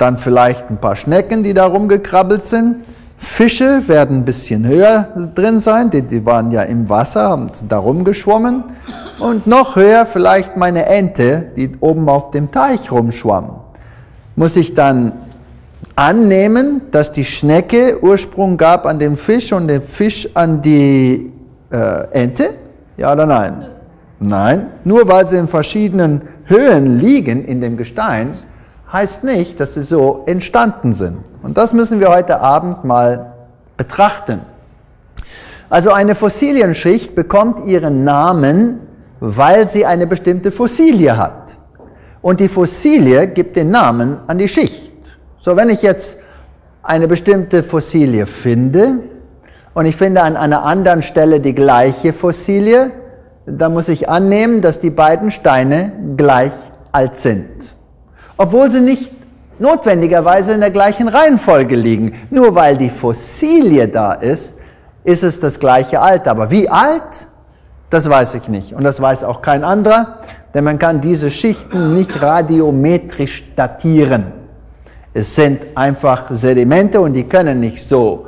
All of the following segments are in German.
dann vielleicht ein paar Schnecken, die da rumgekrabbelt sind. Fische werden ein bisschen höher drin sein, die waren ja im Wasser, sind da rumgeschwommen. Und noch höher vielleicht meine Ente, die oben auf dem Teich rumschwamm. Muss ich dann annehmen, dass die Schnecke Ursprung gab an den Fisch und der Fisch an die Ente? Ja oder nein? Nein, nur weil sie in verschiedenen Höhen liegen in dem Gestein, heißt nicht, dass sie so entstanden sind. Und das müssen wir heute Abend mal betrachten. Also eine Fossilienschicht bekommt ihren Namen, weil sie eine bestimmte Fossilie hat. Und die Fossilie gibt den Namen an die Schicht. So, wenn ich jetzt eine bestimmte Fossilie finde und ich finde an einer anderen Stelle die gleiche Fossilie, dann muss ich annehmen, dass die beiden Steine gleich alt sind. Obwohl sie nicht notwendigerweise in der gleichen Reihenfolge liegen. Nur weil die Fossilie da ist, ist es das gleiche Alter. Aber wie alt? Das weiß ich nicht. Und das weiß auch kein anderer, denn man kann diese Schichten nicht radiometrisch datieren. Es sind einfach Sedimente und die können nicht so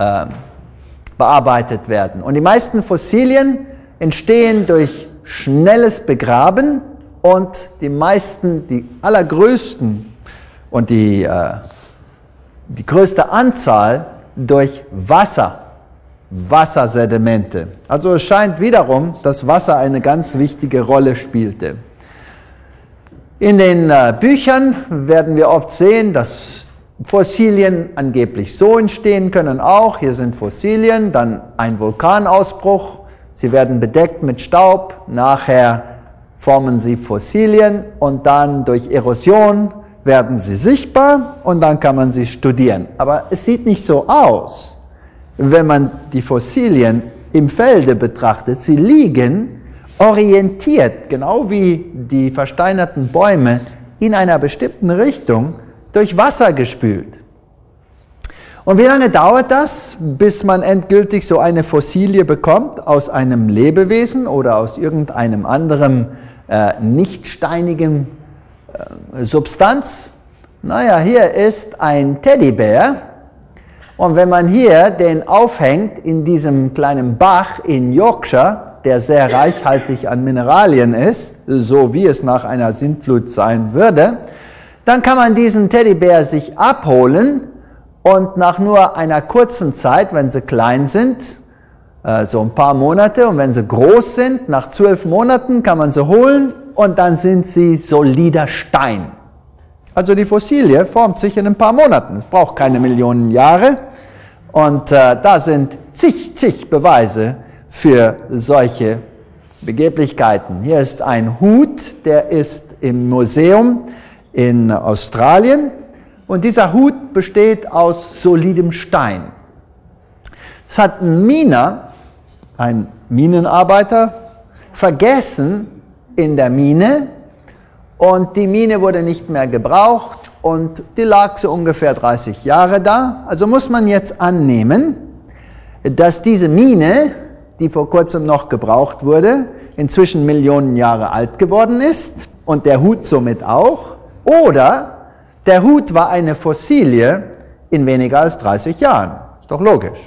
bearbeitet werden. Und die meisten Fossilien entstehen durch schnelles Begraben und die meisten, die allergrößten und die größte Anzahl durch Wassersedimente. Also es scheint wiederum, dass Wasser eine ganz wichtige Rolle spielte. In den Büchern werden wir oft sehen, dass Fossilien angeblich so entstehen können auch. Hier sind Fossilien, dann ein Vulkanausbruch. Sie werden bedeckt mit Staub, nachher formen sie Fossilien und dann durch Erosion werden sie sichtbar und dann kann man sie studieren. Aber es sieht nicht so aus, wenn man die Fossilien im Felde betrachtet. Sie liegen orientiert, genau wie die versteinerten Bäume, in einer bestimmten Richtung durch Wasser gespült. Und wie lange dauert das, bis man endgültig so eine Fossilie bekommt aus einem Lebewesen oder aus irgendeinem anderen nicht steinigen Substanz? Naja, hier ist ein Teddybär und wenn man hier den aufhängt in diesem kleinen Bach in Yorkshire, der sehr reichhaltig an Mineralien ist, so wie es nach einer Sintflut sein würde, dann kann man diesen Teddybär sich abholen und nach nur einer kurzen Zeit, wenn sie klein sind, so ein paar Monate, und wenn sie groß sind, nach 12 Monaten kann man sie holen und dann sind sie solider Stein. Also die Fossilie formt sich in ein paar Monaten. Es braucht keine Millionen Jahre und da sind zig Beweise für solche Begeblichkeiten. Hier ist ein Hut, der ist im Museum in Australien und dieser Hut besteht aus solidem Stein. Es hat ein Miner, ein Minenarbeiter, vergessen in der Mine und die Mine wurde nicht mehr gebraucht und die lag so ungefähr 30 Jahre da. Also muss man jetzt annehmen, dass diese Mine, die vor kurzem noch gebraucht wurde, inzwischen Millionen Jahre alt geworden ist und der Hut somit auch. Oder der Hut war eine Fossilie in weniger als 30 Jahren. Ist doch logisch.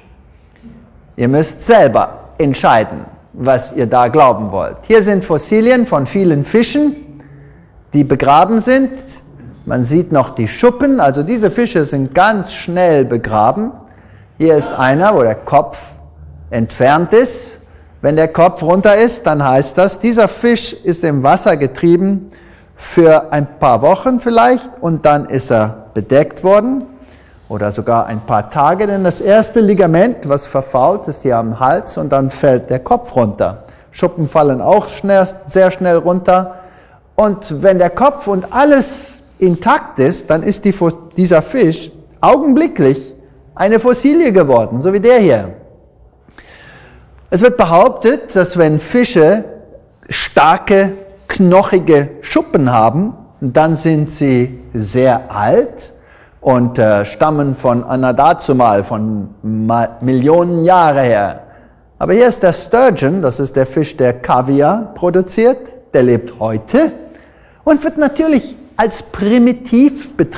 Ihr müsst selber entscheiden, was ihr da glauben wollt. Hier sind Fossilien von vielen Fischen, die begraben sind. Man sieht noch die Schuppen, also diese Fische sind ganz schnell begraben. Hier ist einer, wo der Kopf entfernt ist. Wenn der Kopf runter ist, dann heißt das, dieser Fisch ist im Wasser getrieben für ein paar Wochen vielleicht und dann ist er bedeckt worden oder sogar ein paar Tage, denn das erste Ligament, was verfault, ist hier am Hals und dann fällt der Kopf runter. Schuppen fallen auch sehr schnell runter und wenn der Kopf und alles intakt ist, dann ist dieser Fisch augenblicklich eine Fossilie geworden, so wie der hier. Es wird behauptet, dass wenn Fische starke, knochige Schuppen haben, dann sind sie sehr alt und stammen von anno dazumal, von Millionen Jahre her. Aber hier ist der Sturgeon, das ist der Fisch, der Kaviar produziert, der lebt heute und wird natürlich als primitiv betrachtet.